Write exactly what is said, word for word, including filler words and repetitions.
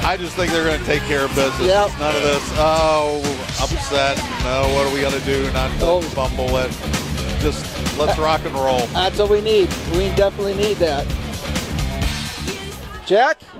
I just think they're going to take care of business. Yep. None of this, oh, upset. No, what are we going to do? Not Oh. fumble it. Just let's rock and roll. That's what we need. We definitely need that. Jack?